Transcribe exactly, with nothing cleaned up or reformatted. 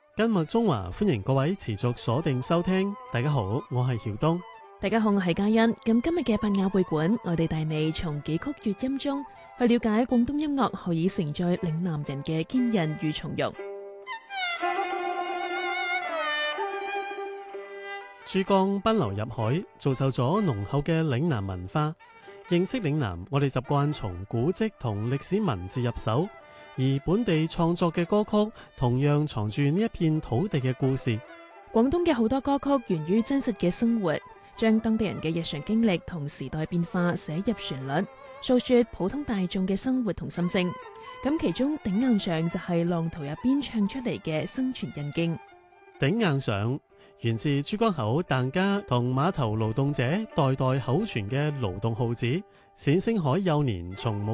今日中華歡迎各位持續鎖定收聽。大家好，我係曉東。 大家好，我係嘉欣。咁今日嘅百雅會館，我哋帶你從幾曲粵音中去了解廣東音樂何以承載嶺南人嘅堅韌與從容。 珠江奔流入海，造就咗濃厚嘅嶺南文化。認識嶺南，我哋習慣從古蹟同歷史文字入手，而本地創作嘅歌曲同樣藏住呢一片土地嘅故事。 廣東嘅好多歌曲源於真實嘅生活，將當地人嘅日常經歷同時代變化寫入旋律，訴說普通大眾嘅生活同心聲。咁其中頂硬上就係浪淘入邊唱出嚟嘅生存印經。 頂硬上源自珠江口疍家同碼頭勞動者代代口傳嘅勞動號子，冼星海幼年從